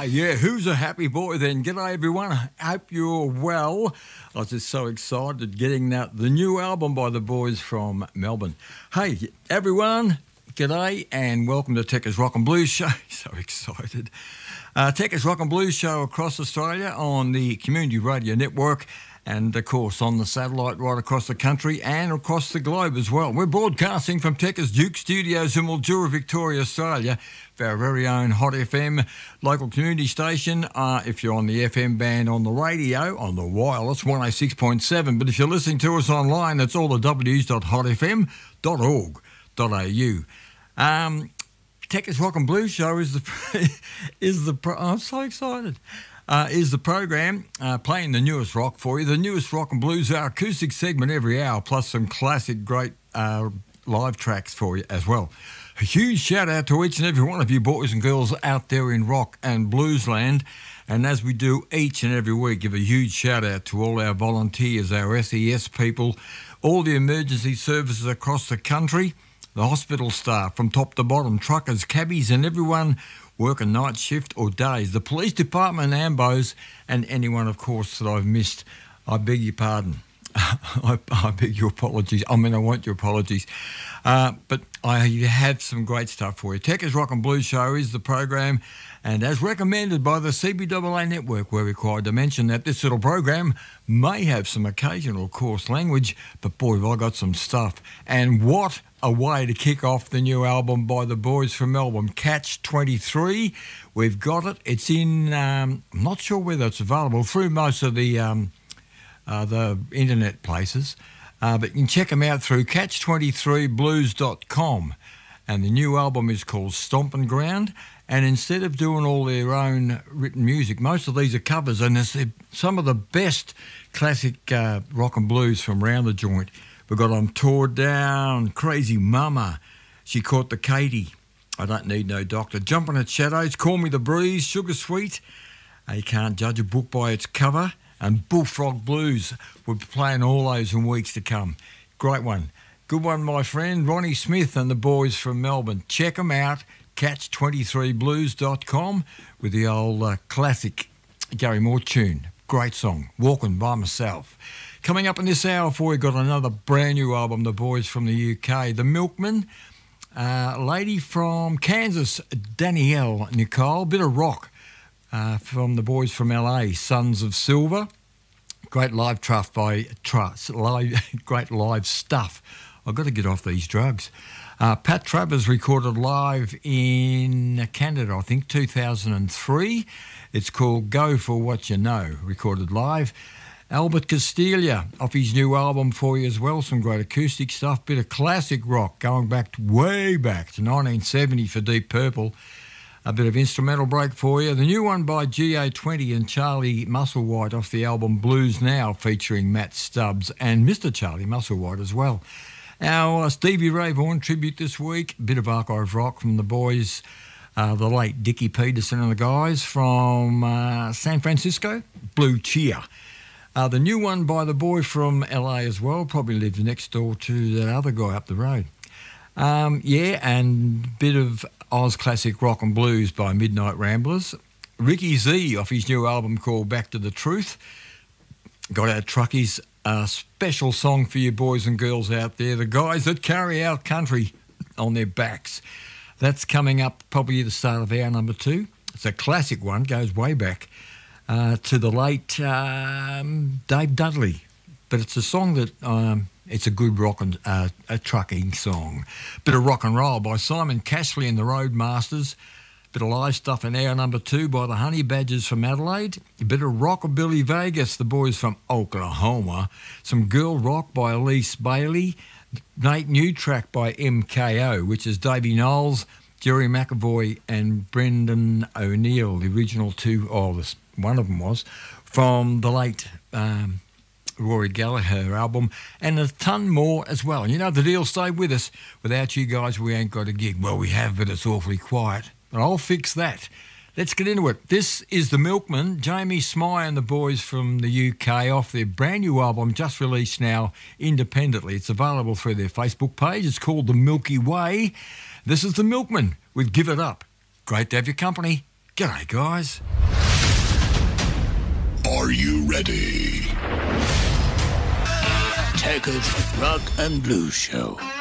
Yeah, who's a happy boy then? G'day everyone, I hope you're well. I was just so excited getting the new album by the boys from Melbourne. Hey everyone, g'day and welcome to Techers Rock and Blues Show. So excited. Techers Rock and Blues Show across Australia on the Community Radio Network and, of course, on the satellite right across the country and across the globe as well. We're broadcasting from Techers Duke Studios in Mildura, Victoria, Australia, for our very own Hot FM local community station. If you're on the FM band on the radio, on the wireless, 106.7. But if you're listening to us online, that's all the w's.hotfm.org.au. Techers Rock and Blues Show is I'm so excited. Is the program playing the newest rock for you. The newest rock and blues, our acoustic segment every hour, plus some classic great live tracks for you as well. A huge shout out to each and every one of you boys and girls out there in rock and blues land. And as we do each and every week, give a huge shout out to all our volunteers, our SES people, all the emergency services across the country, the hospital staff from top to bottom, truckers, cabbies and everyone working night shift or days, the police department, Ambos, and anyone, of course, that I've missed. I beg your pardon. I beg your apologies. I want your apologies. But I have some great stuff for you. Techers Rock and Blues Show is the program, and as recommended by the CBAA Network, we're required to mention that this little program may have some occasional coarse language, but boy, have I got some stuff. And what a way to kick off the new album by the boys from Melbourne, Catch 23. We've got it. It's in, I'm not sure whether it's available through most of the internet places, but you can check them out through catch23blues.com. And the new album is called Stompin' Ground. And instead of doing all their own written music, most of these are covers, and there's some of the best classic rock and blues from round the joint. We've got I'm Tore Down, Crazy Mama, She Caught the Katie, I Don't Need No Doctor, Jumping at Shadows, Call Me the Breeze, Sugar Sweet, You Can't Judge a Book by Its Cover, and Bullfrog Blues. We'll be playing all those in weeks to come. Great one. Good one, my friend. Ronnie Smith and the boys from Melbourne. Check them out, catch23blues.com, with the old classic Gary Moore tune. Great song, Walking by Myself. Coming up in this hour for you, got another brand new album, the boys from the UK, The Milkmen, lady from Kansas, Danielle Nicole, bit of rock from the boys from LA, Sons of Silver. Great live stuff great live stuff. I've got to get off these drugs. Pat Travers recorded live in Canada, I think, 2003. It's called Go For What You Know, recorded live. Albert Castiglia off his new album for you as well. Some great acoustic stuff, bit of classic rock going way back to 1970 for Deep Purple. A bit of instrumental break for you. The new one by GA20 and Charlie Musselwhite off the album Blues Now, featuring Matt Stubbs and Mr. Charlie Musselwhite as well. Our Stevie Ray Vaughan tribute this week, bit of archive rock from the boys, the late Dickie Peterson and the guys from San Francisco, Blue Cheer. The new one by the boy from LA as well, probably lives next door to that other guy up the road. And bit of Oz classic rock and blues by Midnight Ramblers. Ricky Z off his new album called Back to the Truth. Got our truckies, a special song for you boys and girls out there, the guys that carry our country on their backs. That's coming up probably at the start of hour number 2. It's a classic one, goes way back to the late Dave Dudley. But it's a song that, it's a good rock and a trucking song. Bit of rock and roll by Simon Cashley and the Roadmasters. Bit of live stuff in hour number 2 by the Honey Badgers from Adelaide. A bit of Rockabilly Vegas, the boys from Oklahoma. Some girl rock by Elise Bailey. Nate New track by MKO, which is Davey Knowles, Jerry McAvoy and Brendan O'Neill, the original two, one of them was, from the late Rory Gallagher album, and a ton more as well. And you know the deal, stay with us. Without you guys, we ain't got a gig. Well, we have, but it's awfully quiet. But I'll fix that. Let's get into it. This is The Milkmen, Jamie Smye and the boys from the UK off their brand new album, just released now independently. It's available through their Facebook page. It's called The Milky Way. This is The Milkmen with Give It Up. Great to have your company. G'day, guys. Are you ready? Tacker's Rock and Blues Show.